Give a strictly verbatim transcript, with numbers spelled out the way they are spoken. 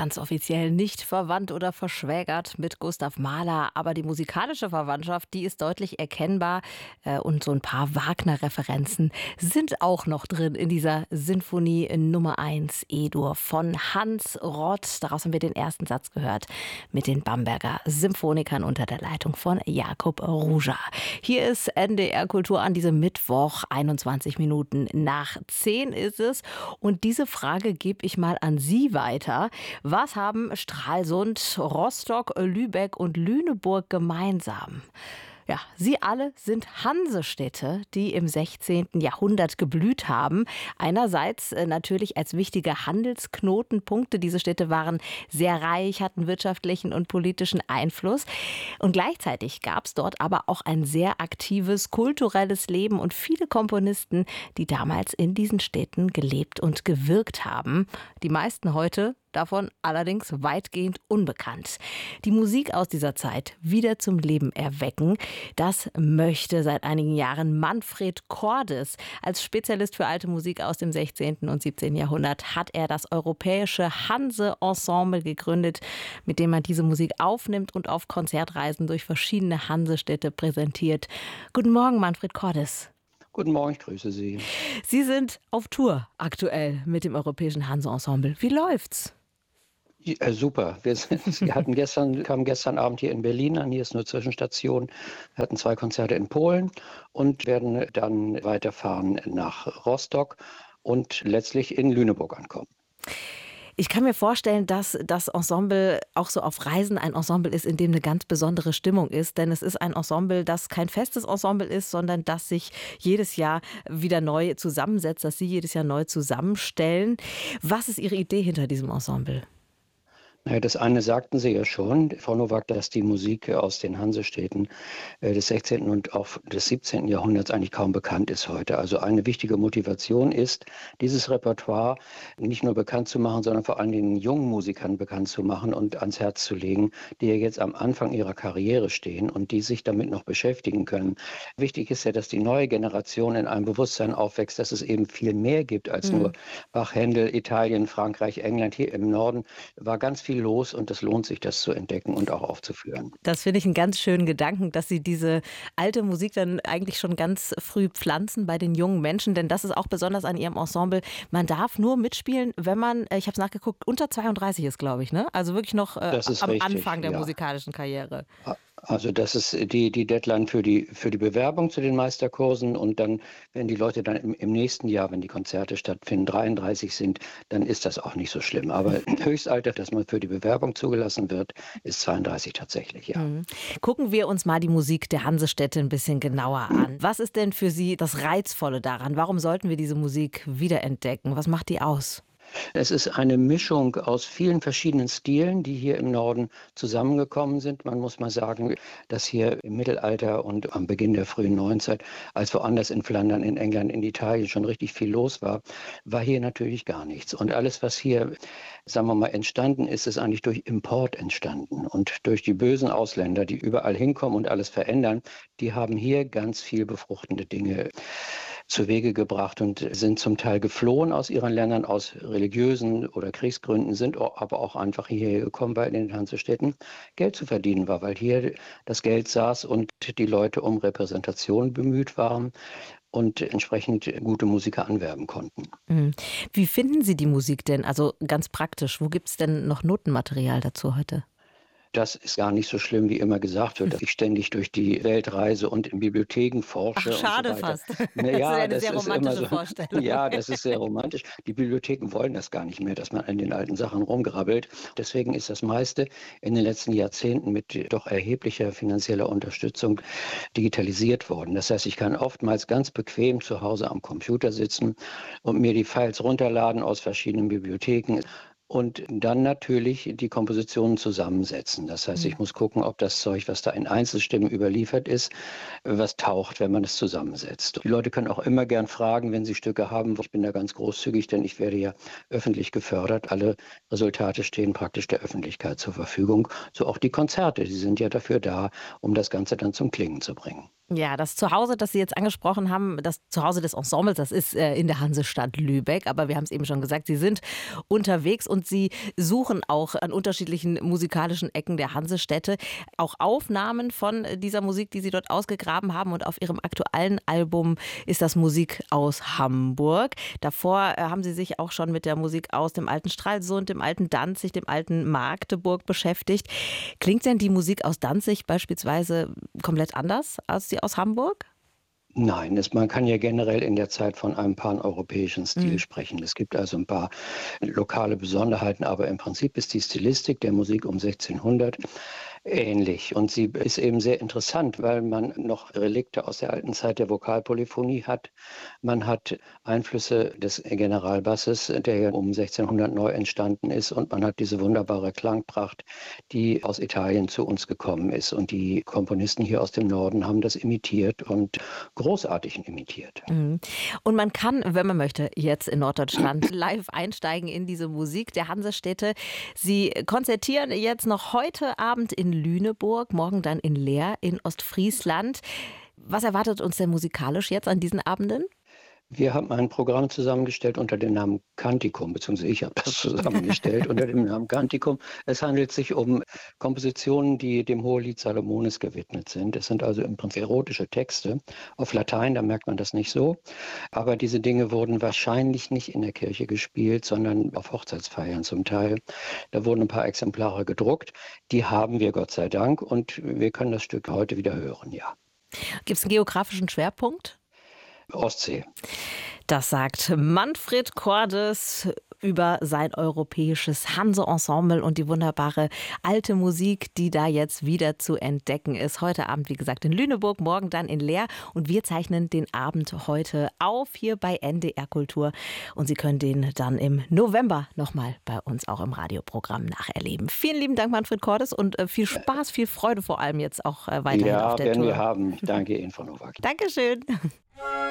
ganz offiziell nicht verwandt oder verschwägert mit Gustav Mahler, aber die musikalische Verwandtschaft, die ist deutlich erkennbar äh, und so ein paar Wagner-Referenzen sind auch noch drin in dieser Sinfonie Nummer eins E-Dur von Hans Rott. Daraus haben wir den ersten Satz gehört mit den Bamberger Symphonikern unter der Leitung von Jakub Ruja. Hier ist N D R Kultur an diesem Mittwoch, einundzwanzig Minuten nach zehn ist es. Und diese Frage gebe ich mal an Sie weiter. Was haben Stralsund, Rostock, Lübeck und Lüneburg gemeinsam? Ja, sie alle sind Hansestädte, die im sechzehnten Jahrhundert geblüht haben. Einerseits äh, natürlich als wichtige Handelsknotenpunkte. Diese Städte waren sehr reich, hatten wirtschaftlichen und politischen Einfluss. Und gleichzeitig gab es dort aber auch ein sehr aktives kulturelles Leben und viele Komponisten, die damals in diesen Städten gelebt und gewirkt haben. Die meisten heute davon allerdings weitgehend unbekannt. Die Musik aus dieser Zeit wieder zum Leben erwecken, das möchte seit einigen Jahren Manfred Cordes. Als Spezialist für alte Musik aus dem sechzehnten und siebzehnten Jahrhundert hat er das Europäische Hanse-Ensemble gegründet, mit dem er diese Musik aufnimmt und auf Konzertreisen durch verschiedene Hansestädte präsentiert. Guten Morgen, Manfred Cordes. Guten Morgen, ich grüße Sie. Sie sind auf Tour aktuell mit dem Europäischen Hanse-Ensemble. Wie läuft's? Ja, super. Wir, sind, wir hatten gestern, kamen gestern Abend hier in Berlin an. Hier ist nur Zwischenstation. Wir hatten zwei Konzerte in Polen und werden dann weiterfahren nach Rostock und letztlich in Lüneburg ankommen. Ich kann mir vorstellen, dass das Ensemble auch so auf Reisen ein Ensemble ist, in dem eine ganz besondere Stimmung ist. Denn es ist ein Ensemble, das kein festes Ensemble ist, sondern das sich jedes Jahr wieder neu zusammensetzt, das Sie jedes Jahr neu zusammenstellen. Was ist Ihre Idee hinter diesem Ensemble? Ja, das eine sagten Sie ja schon, Frau Nowak, dass die Musik aus den Hansestädten äh, des sechzehnten und auch des siebzehnten Jahrhunderts eigentlich kaum bekannt ist heute. Also eine wichtige Motivation ist, dieses Repertoire nicht nur bekannt zu machen, sondern vor allem den jungen Musikern bekannt zu machen und ans Herz zu legen, die ja jetzt am Anfang ihrer Karriere stehen und die sich damit noch beschäftigen können. Wichtig ist ja, dass die neue Generation in einem Bewusstsein aufwächst, dass es eben viel mehr gibt als mhm. nur Bach, Händel, Italien, Frankreich, England. Hier im Norden war ganz viel los und es lohnt sich, das zu entdecken und auch aufzuführen. Das finde ich einen ganz schönen Gedanken, dass Sie diese alte Musik dann eigentlich schon ganz früh pflanzen bei den jungen Menschen, denn das ist auch besonders an Ihrem Ensemble. Man darf nur mitspielen, wenn man, ich habe es nachgeguckt, unter zweiunddreißig ist, glaube ich, ne? Also wirklich noch äh, am richtig, Anfang der ja. musikalischen Karriere. Also das ist die, die Deadline für die, für die Bewerbung zu den Meisterkursen und dann, wenn die Leute dann im, im nächsten Jahr, wenn die Konzerte stattfinden, dreiunddreißig sind, dann ist das auch nicht so schlimm. Aber Höchstalter, dass man für die Bewerbung zugelassen wird, ist zweiunddreißig tatsächlich, ja. Mhm. Gucken wir uns mal die Musik der Hansestädte ein bisschen genauer an. Was ist denn für Sie das Reizvolle daran? Warum sollten wir diese Musik wiederentdecken? Was macht die aus? Es ist eine Mischung aus vielen verschiedenen Stilen, die hier im Norden zusammengekommen sind. Man muss mal sagen, dass hier im Mittelalter und am Beginn der frühen Neuzeit, als woanders in Flandern, in England, in Italien schon richtig viel los war, war hier natürlich gar nichts. Und alles, was hier, sagen wir mal, entstanden ist, ist eigentlich durch Import entstanden. Und durch die bösen Ausländer, die überall hinkommen und alles verändern, die haben hier ganz viel befruchtende Dinge zu Wege gebracht und sind zum Teil geflohen aus ihren Ländern aus religiösen oder Kriegsgründen, sind aber auch einfach hierher gekommen, weil in den Hansestädten Geld zu verdienen war, weil hier das Geld saß und die Leute um Repräsentation bemüht waren und entsprechend gute Musiker anwerben konnten. Wie finden Sie die Musik denn? Also ganz praktisch, wo gibt es denn noch Notenmaterial dazu heute? Das ist gar nicht so schlimm, wie immer gesagt wird, dass ich ständig durch die Welt reise und in Bibliotheken forsche. Ach, schade und so weiter. fast. Ja, das ist ja eine das sehr ist immer romantische so. Vorstellung. Ja, das ist sehr romantisch. Die Bibliotheken wollen das gar nicht mehr, dass man an den alten Sachen rumgrabbelt. Deswegen ist das meiste in den letzten Jahrzehnten mit doch erheblicher finanzieller Unterstützung digitalisiert worden. Das heißt, ich kann oftmals ganz bequem zu Hause am Computer sitzen und mir die Files runterladen aus verschiedenen Bibliotheken. Und dann natürlich die Kompositionen zusammensetzen. Das heißt, ich muss gucken, ob das Zeug, was da in Einzelstimmen überliefert ist, was taucht, wenn man es zusammensetzt. Die Leute können auch immer gern fragen, wenn sie Stücke haben. Ich bin da ganz großzügig, denn ich werde ja öffentlich gefördert. Alle Resultate stehen praktisch der Öffentlichkeit zur Verfügung. So auch die Konzerte, die sind ja dafür da, um das Ganze dann zum Klingen zu bringen. Ja, das Zuhause, das Sie jetzt angesprochen haben, das Zuhause des Ensembles, das ist äh, in der Hansestadt Lübeck. Aber wir haben es eben schon gesagt, Sie sind unterwegs und Sie suchen auch an unterschiedlichen musikalischen Ecken der Hansestädte auch Aufnahmen von dieser Musik, die Sie dort ausgegraben haben. Und auf Ihrem aktuellen Album ist das Musik aus Hamburg. Davor äh, haben Sie sich auch schon mit der Musik aus dem alten Stralsund, dem alten Danzig, dem alten Magdeburg beschäftigt. Klingt denn die Musik aus Danzig beispielsweise komplett anders als die aus Hamburg? Nein, es, man kann ja generell in der Zeit von einem paneuropäischen Stil Mhm. sprechen. Es gibt also ein paar lokale Besonderheiten, aber im Prinzip ist die Stilistik der Musik um sechzehnhundert ähnlich. Und sie ist eben sehr interessant, weil man noch Relikte aus der alten Zeit der Vokalpolyphonie hat. Man hat Einflüsse des Generalbasses, der ja um sechzehnhundert neu entstanden ist. Und man hat diese wunderbare Klangpracht, die aus Italien zu uns gekommen ist. Und die Komponisten hier aus dem Norden haben das imitiert und großartig imitiert. Mhm. Und man kann, wenn man möchte, jetzt in Norddeutschland live einsteigen in diese Musik der Hansestädte. Sie konzertieren jetzt noch heute Abend in Lüneburg, morgen dann in Leer in Ostfriesland. Was erwartet uns denn musikalisch jetzt an diesen Abenden? Wir haben ein Programm zusammengestellt unter dem Namen Canticum, beziehungsweise ich habe das zusammengestellt unter dem Namen Canticum. Es handelt sich um Kompositionen, die dem Hohelied Salomones gewidmet sind. Es sind also im Prinzip erotische Texte auf Latein, da merkt man das nicht so. Aber diese Dinge wurden wahrscheinlich nicht in der Kirche gespielt, sondern auf Hochzeitsfeiern zum Teil. Da wurden ein paar Exemplare gedruckt. Die haben wir, Gott sei Dank, und wir können das Stück heute wieder hören, ja. Gibt es einen geografischen Schwerpunkt? Ostsee. Das sagt Manfred Cordes über sein europäisches Hanse-Ensemble und die wunderbare alte Musik, die da jetzt wieder zu entdecken ist. Heute Abend, wie gesagt, in Lüneburg, morgen dann in Leer. Und wir zeichnen den Abend heute auf hier bei N D R Kultur. Und Sie können den dann im November nochmal bei uns auch im Radioprogramm nacherleben. Vielen lieben Dank, Manfred Cordes, und äh, viel Spaß, viel Freude vor allem jetzt auch äh, weiterhin Ja, auf der werden wir Tour. haben. Ich danke Ihnen, Frau Nowak. Dankeschön.